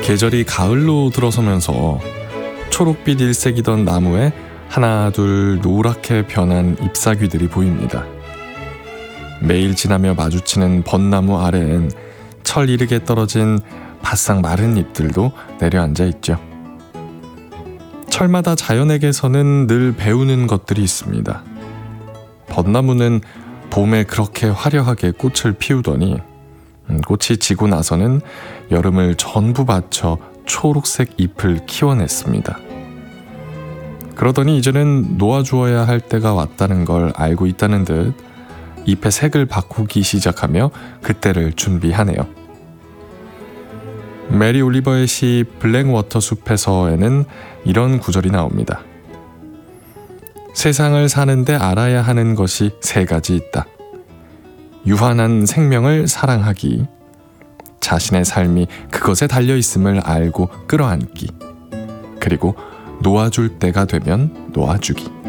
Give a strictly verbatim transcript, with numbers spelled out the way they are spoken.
계절이 가을로 들어서면서 초록빛 일색이던 나무에 하나 둘 노랗게 변한 잎사귀들이 보입니다. 매일 지나며 마주치는 벚나무 아래엔 철 이르게 떨어진 바싹 마른 잎들도 내려앉아 있죠. 철마다 자연에게서는 늘 배우는 것들이 있습니다. 벚나무는 봄에 그렇게 화려하게 꽃을 피우더니 꽃이 지고 나서는 여름을 전부 바쳐 초록색 잎을 키워냈습니다. 그러더니 이제는 놓아주어야 할 때가 왔다는 걸 알고 있다는 듯 잎의 색을 바꾸기 시작하며 그때를 준비하네요. 메리 올리버의 시 블랙워터 숲에서에는 이런 구절이 나옵니다. 세상을 사는데 알아야 하는 것이 세 가지 있다. 유한한 생명을 사랑하기, 자신의 삶이 그것에 달려있음을 알고 끌어안기, 그리고 놓아줄 때가 되면 놓아주기.